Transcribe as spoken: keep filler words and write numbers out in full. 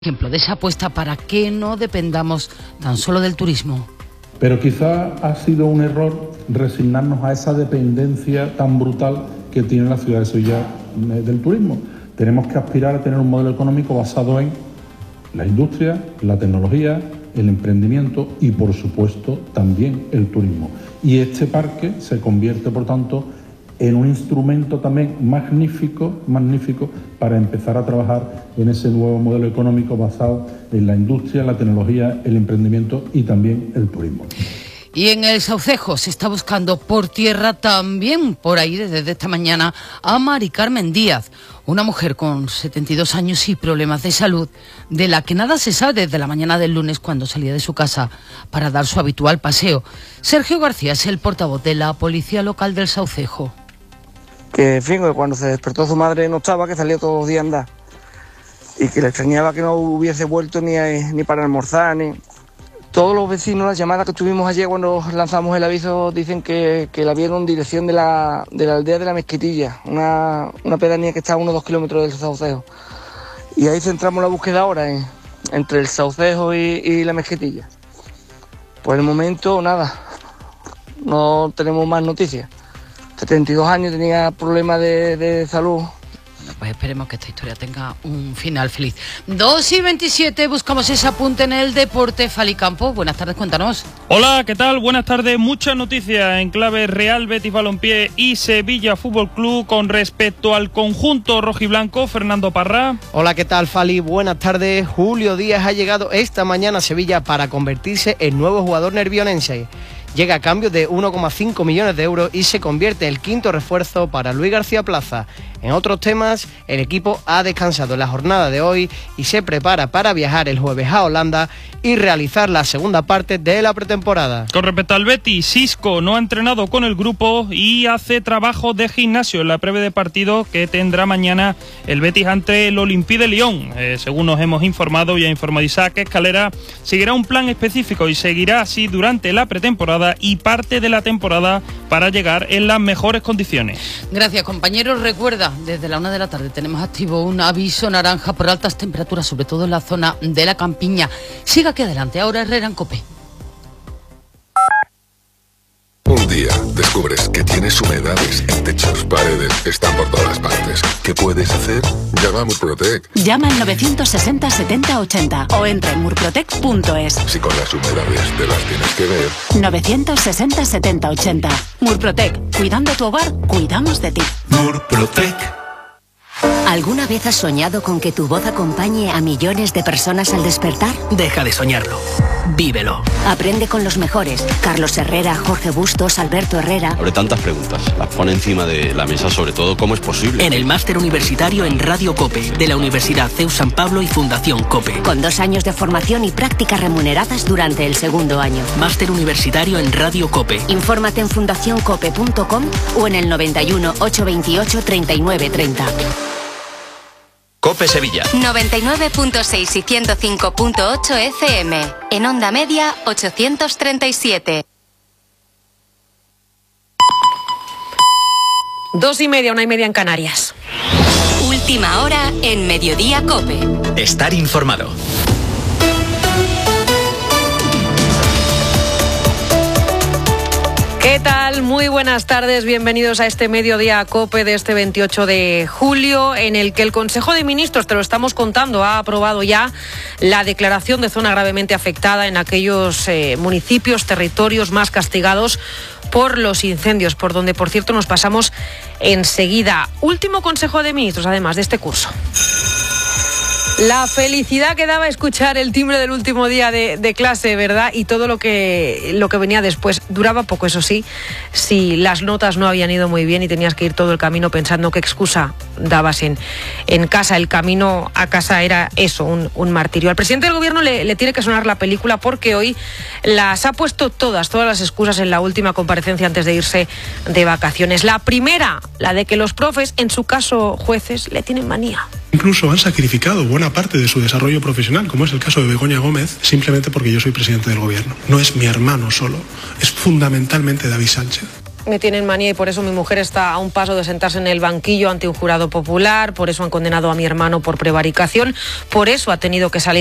Ejemplo de esa apuesta para que no dependamos tan solo del turismo. Pero quizá ha sido un error resignarnos a esa dependencia tan brutal que tiene la ciudad de Sevilla del turismo. Tenemos que aspirar a tener un modelo económico basado en la industria, la tecnología, el emprendimiento y, por supuesto, también el turismo. Y este parque se convierte, por tanto, en un instrumento también magnífico, magnífico para empezar a trabajar en ese nuevo modelo económico basado en la industria, la tecnología, el emprendimiento y también el turismo. Y en el Saucejo se está buscando por tierra también por ahí desde esta mañana a Mari Carmen Díaz, una mujer con setenta y dos años y problemas de salud, de la que nada se sabe desde la mañana del lunes cuando salía de su casa para dar su habitual paseo. Sergio García es el portavoz de la Policía Local del Saucejo. Que, en fin, cuando se despertó su madre no estaba, que salía todos los días a andar. Y que le extrañaba que no hubiese vuelto ni, a, ni para almorzar, ni... Todos los vecinos, las llamadas que tuvimos ayer cuando lanzamos el aviso, dicen que, que la vieron en dirección de la, de la aldea de la Mezquitilla, una, una pedanía que está a unos dos kilómetros del Saucejo. Y ahí centramos la búsqueda ahora, en, entre el Saucejo y, y la Mezquitilla. Por el momento, nada, no tenemos más noticias. setenta y dos años, tenía problemas de, de salud. Bueno, pues esperemos que esta historia tenga un final feliz. dos y veintisiete, buscamos ese apunte en el deporte. Fali Campos, buenas tardes, cuéntanos. Hola, ¿qué tal? Buenas tardes. Muchas noticias en clave Real Betis Balompié y Sevilla Fútbol Club con respecto al conjunto rojiblanco. Fernando Parra. Hola, ¿qué tal, Fali? Buenas tardes. Julio Díaz ha llegado esta mañana a Sevilla para convertirse en nuevo jugador nervionense. Llega a cambio de uno coma cinco millones de euros y se convierte en el quinto refuerzo para Luis García Plaza. En otros temas, el equipo ha descansado en la jornada de hoy y se prepara para viajar el jueves a Holanda y realizar la segunda parte de la pretemporada. Con respecto al Betis, Xisco no ha entrenado con el grupo y hace trabajo de gimnasio en la previa de partido que tendrá mañana el Betis ante el Olympique de Lyon. Eh, según nos hemos informado y ha informado Isaac Escalera, seguirá un plan específico y seguirá así durante la pretemporada y parte de la temporada para llegar en las mejores condiciones. Gracias, compañeros. Recuerda, desde la una de la tarde tenemos activo un aviso naranja por altas temperaturas, sobre todo en la zona de la Campiña. Siga aquí adelante, ahora Herrera en COPE. Un día descubres que tienes humedades en techos, paredes, están por todas partes. ¿Qué puedes hacer? Llama a Murprotec. Llama al novecientos sesenta setenta ochenta o entra en murprotec punto es. Si con las humedades te las tienes que ver. novecientos sesenta setenta ochenta. Murprotec. Cuidando tu hogar, cuidamos de ti. Murprotec. ¿Alguna vez has soñado con que tu voz acompañe a millones de personas al despertar? Deja de soñarlo. Vívelo. Aprende con los mejores. Carlos Herrera, Jorge Bustos, Alberto Herrera. Sobre tantas preguntas, las pone encima de la mesa, sobre todo cómo es posible. En el máster universitario en Radio COPE de la Universidad C E U San Pablo y Fundación COPE. Con dos años de formación y prácticas remuneradas durante el segundo año. Máster universitario en Radio COPE. Infórmate en fundación cope punto com o en el noventa y uno, ochocientos veintiocho, treinta y nueve treinta. COPE Sevilla. noventa y nueve punto seis y ciento cinco punto ocho F M. En onda media, ochocientos treinta y siete. Dos y media, una y media en Canarias. Última hora en Mediodía COPE. Estar informado. ¿Qué tal? Muy buenas tardes, bienvenidos a este Mediodía COPE de este veintiocho de julio, en el que el Consejo de Ministros, te lo estamos contando, ha aprobado ya la declaración de zona gravemente afectada en aquellos eh, municipios, territorios más castigados por los incendios, por donde, por cierto, nos pasamos enseguida. Último Consejo de Ministros, además, de este curso. La felicidad que daba escuchar el timbre del último día de, de clase, ¿verdad? Y todo lo que, lo que venía después. Duraba poco, eso sí, si las notas no habían ido muy bien y tenías que ir todo el camino pensando qué excusa dabas en, en casa. El camino a casa era eso, un, un martirio. Al presidente del gobierno le, le tiene que sonar la película porque hoy las ha puesto todas, todas las excusas en la última comparecencia antes de irse de vacaciones. La primera, la de que los profes, en su caso jueces, le tienen manía. Incluso han sacrificado buena parte de su desarrollo profesional, como es el caso de Begoña Gómez, simplemente porque yo soy presidente del gobierno. No es mi hermano solo, es fundamentalmente David Sánchez. Me tienen manía y por eso mi mujer está a un paso de sentarse en el banquillo ante un jurado popular, por eso han condenado a mi hermano por prevaricación, por eso ha tenido que salir